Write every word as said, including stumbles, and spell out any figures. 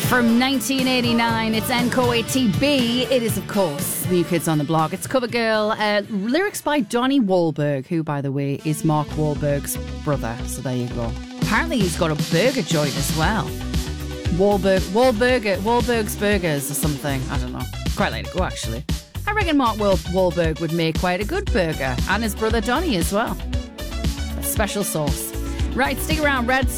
From nineteen eighty-nine, it's N C O A T B. It is, of course, New Kids on the Block. It's Covergirl. Uh, lyrics by Donnie Wahlberg, who, by the way, is Mark Wahlberg's brother. So there you go. Apparently, he's got a burger joint as well. Wahlberg, Wahlberger, Wahlberg's Burgers or something. I don't know. Quite like to go, actually. I reckon Mark Wahl- Wahlberg would make quite a good burger. And his brother Donnie as well. A special sauce. Right, stick around. Red